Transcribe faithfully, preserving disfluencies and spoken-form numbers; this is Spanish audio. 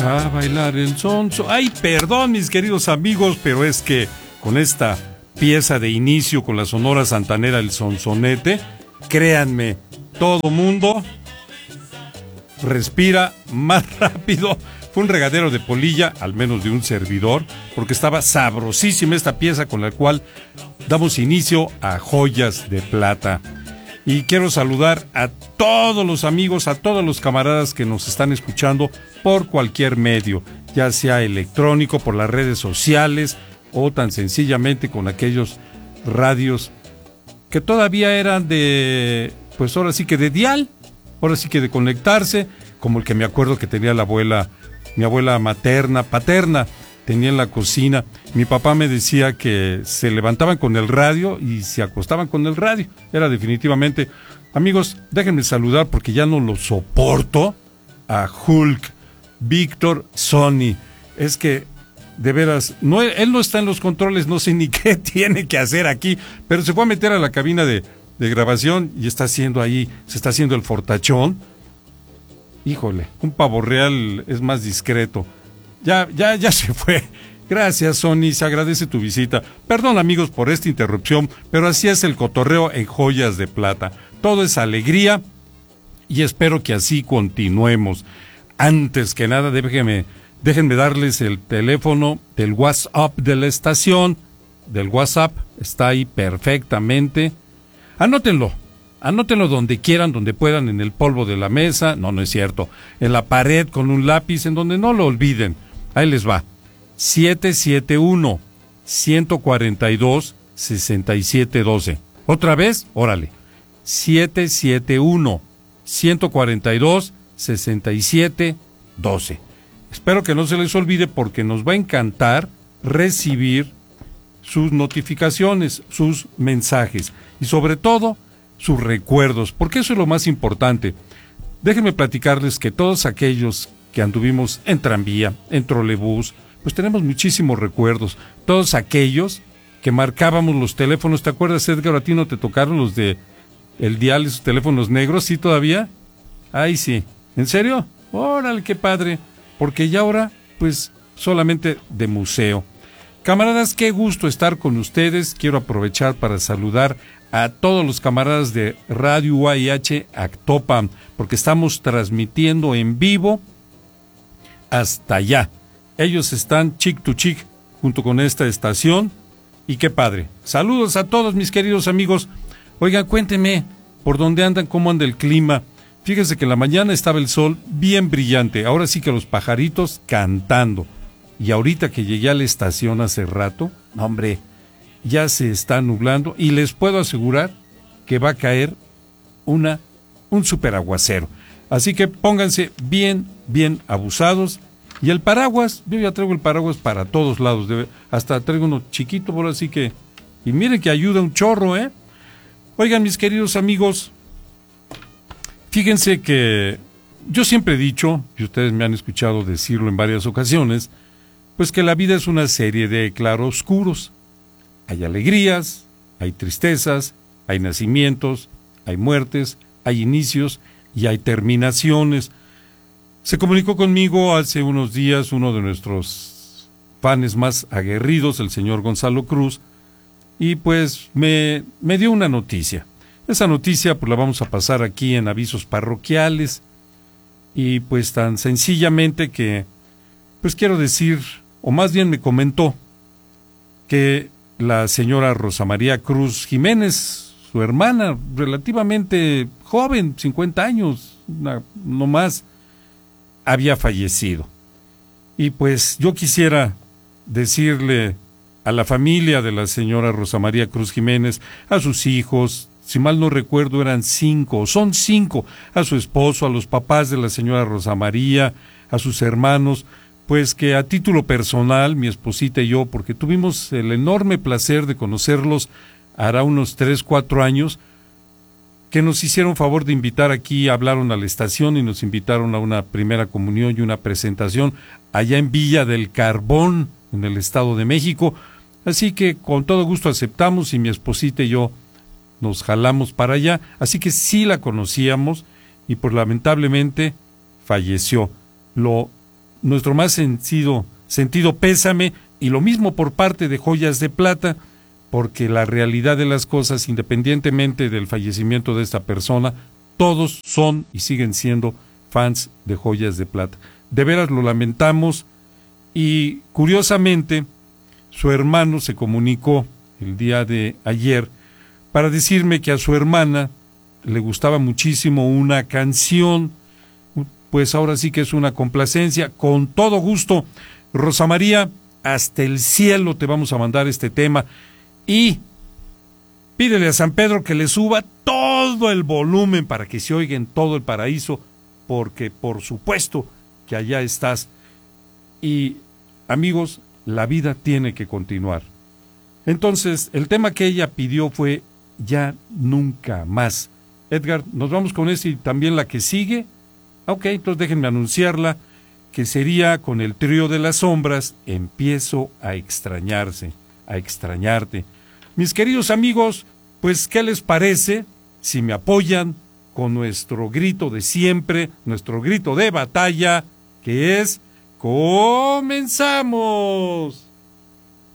a bailar el sonso. Ay, perdón, mis queridos amigos, pero es que con esta pieza de inicio con la Sonora Santanera, el sonsonete, créanme, todo mundo respira más rápido. Fue un regadero de polilla, al menos de un servidor, porque estaba sabrosísima esta pieza con la cual damos inicio a Joyas de Plata. Y quiero saludar a todos los amigos, a todos los camaradas que nos están escuchando por cualquier medio, ya sea electrónico, por las redes sociales o tan sencillamente con aquellos radios que todavía eran de, pues ahora sí que de dial, ahora sí que de conectarse, como el que me acuerdo que tenía la abuela, mi abuela materna, paterna, tenía en la cocina. Mi papá me decía que se levantaban con el radio y se acostaban con el radio. Era definitivamente... Amigos, déjenme saludar porque ya no lo soporto a Hulk, Víctor Sony. Es que, de veras, no, él no está en los controles, no sé ni qué tiene que hacer aquí, pero se fue a meter a la cabina de, de grabación y está haciendo ahí, se está haciendo el fortachón. Híjole, un pavo real es más discreto. Ya, ya, ya se fue. Gracias, Sony, se agradece tu visita. Perdón, amigos, por esta interrupción, pero así es el cotorreo en Joyas de Plata. Todo es alegría y espero que así continuemos. Antes que nada, déjenme, déjenme darles el teléfono del WhatsApp de la estación. Del WhatsApp, está ahí perfectamente. Anótenlo. Anótenlo donde quieran, donde puedan, en el polvo de la mesa, no, no es cierto, en la pared con un lápiz, en donde no lo olviden. Ahí les va, siete siete uno, uno cuatro dos, seis siete uno dos. Otra vez, órale, siete siete uno, uno cuatro dos, seis siete uno dos. Espero que no se les olvide porque nos va a encantar recibir sus notificaciones, sus mensajes y sobre todo sus recuerdos, porque eso es lo más importante. Déjenme platicarles que todos aquellos que anduvimos en tranvía, en trolebús, pues tenemos muchísimos recuerdos. Todos aquellos que marcábamos los teléfonos, ¿te acuerdas, Edgar? ¿A ti no te tocaron los de el dial, esos teléfonos negros? ¿Sí todavía? Ay, sí. ¿En serio? Órale, qué padre. Porque ya ahora, pues, solamente de museo. Camaradas, qué gusto estar con ustedes. Quiero aprovechar para saludar a todos los camaradas de Radio U A H Actopan, porque estamos transmitiendo en vivo hasta allá. Ellos están chic to chic junto con esta estación y qué padre. Saludos a todos mis queridos amigos. Oigan, cuéntenme por dónde andan, cómo anda el clima. Fíjense que en la mañana estaba el sol bien brillante, ahora sí que los pajaritos cantando. Y ahorita que llegué a la estación hace rato, hombre, ya se está nublando y les puedo asegurar que va a caer una, un super aguacero. Así que pónganse bien, bien abusados. Y el paraguas, yo ya traigo el paraguas para todos lados, de, hasta traigo uno chiquito, por así que... Y miren que ayuda un chorro, ¿eh? Oigan, mis queridos amigos, fíjense que yo siempre he dicho, y ustedes me han escuchado decirlo en varias ocasiones, pues que la vida es una serie de claroscuros. Hay alegrías, hay tristezas, hay nacimientos, hay muertes, hay inicios y hay terminaciones. Se comunicó conmigo hace unos días uno de nuestros fans más aguerridos, el señor Gonzalo Cruz, y pues me, me dio una noticia. Esa noticia pues la vamos a pasar aquí en avisos parroquiales y pues tan sencillamente que pues quiero decir, o más bien me comentó que la señora Rosa María Cruz Jiménez, su hermana, relativamente joven, cincuenta años, una, no más, había fallecido. Y pues yo quisiera decirle a la familia de la señora Rosa María Cruz Jiménez, a sus hijos, si mal no recuerdo eran cinco, son cinco, a su esposo, a los papás de la señora Rosa María, a sus hermanos, pues que a título personal, mi esposita y yo, porque tuvimos el enorme placer de conocerlos hará unos tres, cuatro años, que nos hicieron favor de invitar aquí, hablaron a la estación y nos invitaron a una primera comunión y una presentación allá en Villa del Carbón, en el Estado de México. Así que con todo gusto aceptamos y mi esposita y yo nos jalamos para allá. Así que sí la conocíamos y pues lamentablemente falleció. Lo nuestro más sentido, sentido pésame, y lo mismo por parte de Joyas de Plata, porque la realidad de las cosas, independientemente del fallecimiento de esta persona, todos son y siguen siendo fans de Joyas de Plata. De veras lo lamentamos, y curiosamente su hermano se comunicó el día de ayer para decirme que a su hermana le gustaba muchísimo una canción. Pues ahora sí que es una complacencia. Con todo gusto, Rosa María, hasta el cielo te vamos a mandar este tema, y pídele a San Pedro que le suba todo el volumen para que se oiga en todo el paraíso, porque por supuesto que allá estás. Y amigos, la vida tiene que continuar. Entonces, el tema que ella pidió fue Ya Nunca Más. Edgar, nos vamos con ese y también la que sigue. Ok, entonces déjenme anunciarla, que sería con el trío de las sombras, Empiezo a extrañarse, a extrañarte. Mis queridos amigos, pues, ¿qué les parece si me apoyan con nuestro grito de siempre, nuestro grito de batalla, que es ¡Comenzamos!